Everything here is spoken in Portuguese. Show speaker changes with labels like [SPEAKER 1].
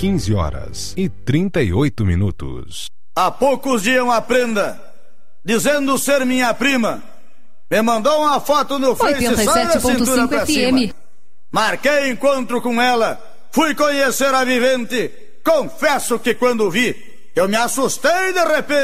[SPEAKER 1] 15h38.
[SPEAKER 2] Há poucos dias uma prenda, dizendo ser minha prima, me mandou uma foto no Face, só a cintura pra cima. Marquei encontro com ela, fui conhecer a vivente. Confesso que quando vi, eu me assustei de repente.